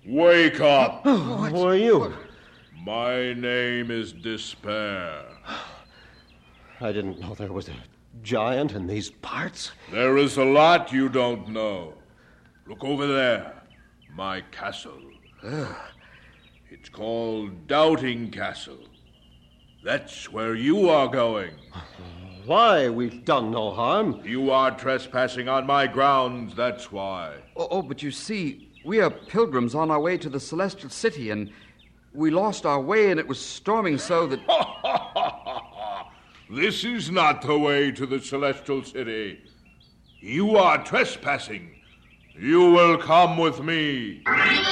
Wake up! Who are you? My name is Despair. I didn't know there was a giant in these parts. There is a lot you don't know. Look over there. My castle. It's called Doubting Castle. That's where you are going. Why? We've done no harm. You are trespassing on my grounds, that's why. Oh, but you see, we are pilgrims on our way to the Celestial City, and we lost our way, and it was storming so that... This is not the way to the Celestial City. You are trespassing. You will come with me.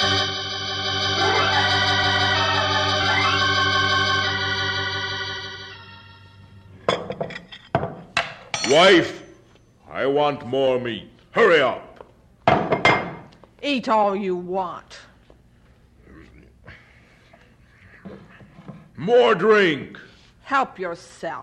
Wife, I want more meat. Hurry up. Eat all you want. More drink. Help yourself.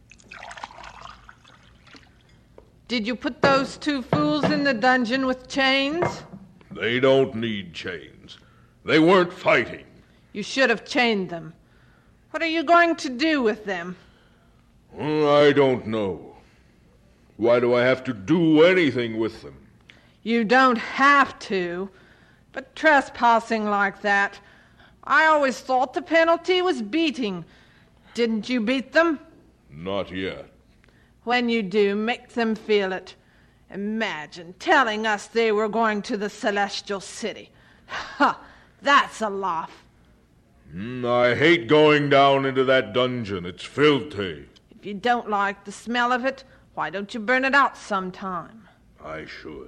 Did you put those two fools in the dungeon with chains? They don't need chains. They weren't fighting. You should have chained them. What are you going to do with them? I don't know. Why do I have to do anything with them? You don't have to. But trespassing like that, I always thought the penalty was beating. Didn't you beat them? Not yet. When you do, make them feel it. Imagine telling us they were going to the Celestial City. Ha! That's a laugh. I hate going down into that dungeon. It's filthy. If you don't like the smell of it, why don't you burn it out sometime? I should.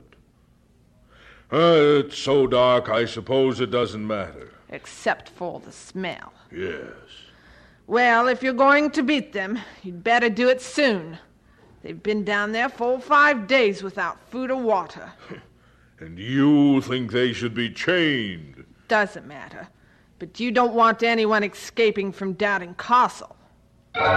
It's so dark, I suppose it doesn't matter. Except for the smell. Yes. Well, if you're going to beat them, you'd better do it soon. They've been down there 4 or 5 days without food or water. And you think they should be chained? Doesn't matter. But you don't want anyone escaping from Doubting Castle.